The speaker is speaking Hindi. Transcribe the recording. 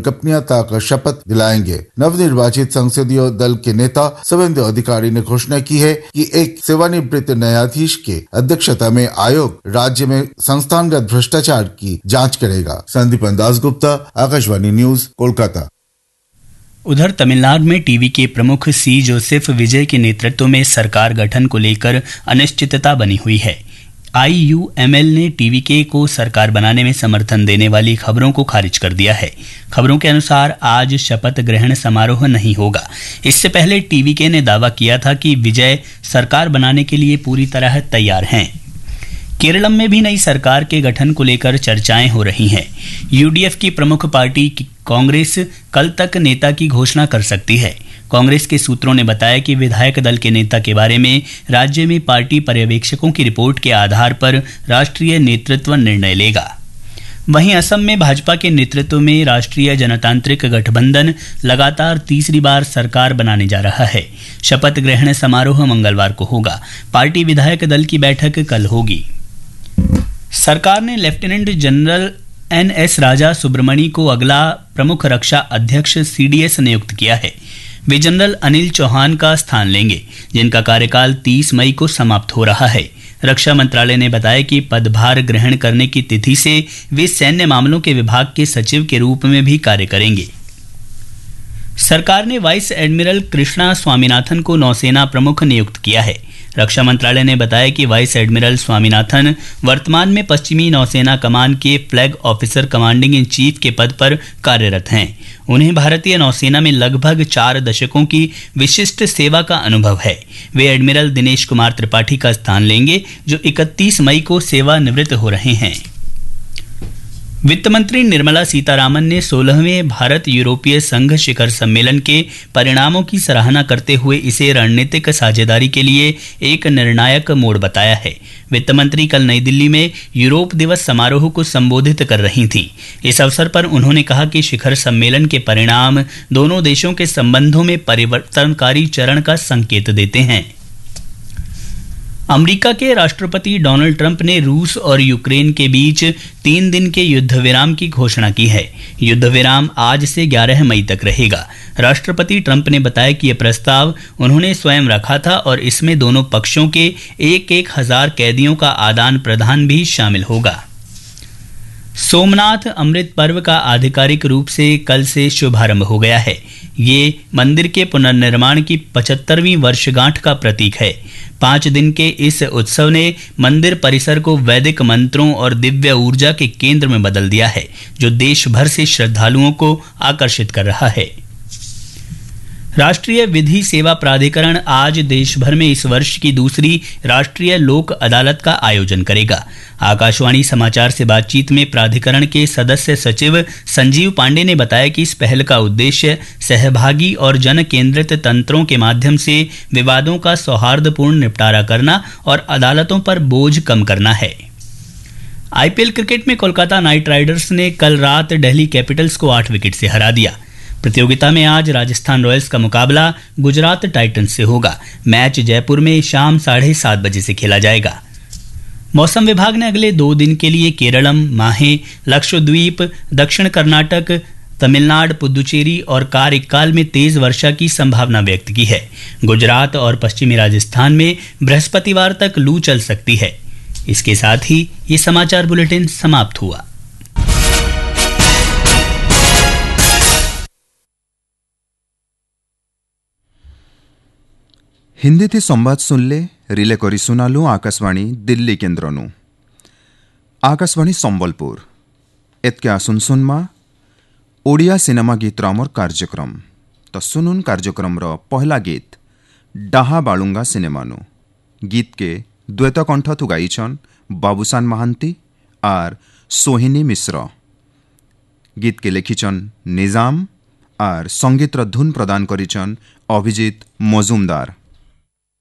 गोपनीयता का शपथ दिलाएंगे। नवनिर्वाचित संसदीय दल के नेता शुभेंदु अधिकारी ने घोषणा की है कि एक सेवानिवृत्त न्यायाधीश के अध्यक्षता में आयोग राज्य में संस्थानगत भ्रष्टाचार की जांच करेगा। संदीप दासगुप्ता, आकाशवाणी न्यूज, कोलकाता। उधर तमिलनाडु में टीवी के प्रमुख सी जोसेफ विजय के नेतृत्व में सरकार गठन को लेकर अनिश्चितता बनी हुई है। IUML ने टीवीके को सरकार बनाने में समर्थन देने वाली खबरों को खारिज कर दिया है। खबरों के अनुसार आज शपथ ग्रहण समारोह नहीं होगा। इससे पहले टीवीके ने दावा किया था कि विजय सरकार बनाने के लिए पूरी तरह तैयार हैं। केरल में भी नई सरकार के गठन को लेकर चर्चाएं हो रही हैं। UDF की प्रमुख पार्टी कांग्रेस कल तक नेता की घोषणा कर सकती है। कांग्रेस के सूत्रों ने बताया कि विधायक दल के नेता के बारे में राज्य में पार्टी पर्यवेक्षकों की रिपोर्ट के आधार पर राष्ट्रीय नेतृत्व निर्णय लेगा। वहीं असम में भाजपा के नेतृत्व में राष्ट्रीय जनतांत्रिक गठबंधन लगातार तीसरी बार सरकार बनाने जा रहा है। शपथ ग्रहण समारोह मंगलवार को होगा। पार्टी विधायक दल की बैठक कल होगी। सरकार ने लेफ्टिनेंट जनरल NS राजा सुब्रमणी को अगला प्रमुख रक्षा अध्यक्ष CDS नियुक्त किया है। वे जनरल अनिल चौहान का स्थान लेंगे, जिनका कार्यकाल 30 मई को समाप्त हो रहा है। रक्षा मंत्रालय ने बताया कि पदभार ग्रहण करने की तिथि से वे सैन्य मामलों के विभाग के सचिव के रूप में भी कार्य करेंगे। सरकार ने वाइस एडमिरल कृष्णा स्वामीनाथन को नौसेना प्रमुख नियुक्त किया है। रक्षा मंत्रालय ने बताया कि वाइस एडमिरल स्वामीनाथन वर्तमान में पश्चिमी नौसेना कमान के flag officer commanding in chief के पद पर कार्यरत हैं। उन्हें भारतीय नौसेना में लगभग 4 दशकों की विशिष्ट सेवा का अनुभव है। वे एडमिरल दिनेश कुमार त्रिपाठी का स्थान लेंगे, जो 31 मई को सेवानिवृत्त हो रहे हैं। वित्त मंत्री निर्मला सीतारामन ने 16वें भारत यूरोपीय संघ शिखर सम्मेलन के परिणामों की सराहना करते हुए इसे रणनीतिक साझेदारी के लिए एक निर्णायक मोड़ बताया है। वित्त मंत्री कल नई दिल्ली में यूरोप दिवस समारोह को संबोधित कर रही थीं। इस अवसर पर उन्होंने कहा कि शिखर सम्मेलन के परिणाम दोनों देशों के संबंधों में परिवर्तनकारी चरण का संकेत देते हैं। अमेरिका के राष्ट्रपति डोनाल्ड ट्रंप ने रूस और यूक्रेन के बीच 3 दिन के युद्ध विराम की घोषणा की है। युद्ध विराम आज से 11 मई तक रहेगा। राष्ट्रपति ट्रंप ने बताया कि यह प्रस्ताव उन्होंने स्वयं रखा था और इसमें दोनों पक्षों के 1,000 कैदियों का आदान प्रदान भी शामिल होगा। सोमनाथ अमृत पर्व का आधिकारिक रूप से कल से शुभारंभ हो गया है। ये मंदिर के पुनर्निर्माण की 75वीं वर्षगांठ का प्रतीक है। 5 दिन के इस उत्सव ने मंदिर परिसर को वैदिक मंत्रों और दिव्य ऊर्जा के केंद्र में बदल दिया है, जो देश भर से श्रद्धालुओं को आकर्षित कर रहा है। राष्ट्रीय विधि सेवा प्राधिकरण आज देश भर में इस वर्ष की दूसरी राष्ट्रीय लोक अदालत का आयोजन करेगा। आकाशवाणी समाचार से बातचीत में प्राधिकरण के सदस्य सचिव संजीव पांडे ने बताया कि इस पहल का उद्देश्य सहभागी और जन केंद्रित तंत्रों के माध्यम से विवादों का सौहार्दपूर्ण निपटारा करना और अदालतों पर बोझ कम करना है। IPL क्रिकेट में कोलकाता नाइट राइडर्स ने कल रात दिल्ली कैपिटल्स को 8 विकेट से हरा दिया। प्रतियोगिता में आज राजस्थान रॉयल्स का मुकाबला गुजरात टाइटंस से होगा। मैच जयपुर में शाम 7:30 बजे से खेला जाएगा। मौसम विभाग ने अगले 2 दिन के लिए केरलम, माहे, लक्षद्वीप, दक्षिण कर्नाटक, तमिलनाडु, पुदुचेरी और कारिक्काल में तेज वर्षा की संभावना व्यक्त की है। गुजरात और पश्चिमी राजस्थान में बृहस्पतिवार तक लू चल सकती है। इसके साथ ही ये समाचार बुलेटिन समाप्त हुआ। हिंदी थी संवाद सुनले रिले करी सुनालु आकाशवाणी दिल्ली केन्द्रनु। आकाशवाणी संबलपुर एतके सुनसुनमा ओडिया सिनेमा गीतर आमर कार्यक्रम तो सुनुन कार्यक्रम रो पहला गीत डाहा बालुंगा सिनेमानु। गीत के द्वैत कंठ थु गाइछन बाबूसान महांती और सोहिनी मिश्र। गीत के लिखिछन निजाम और संगीत धुन प्रदान करिछन अभिजीत मजुमदार।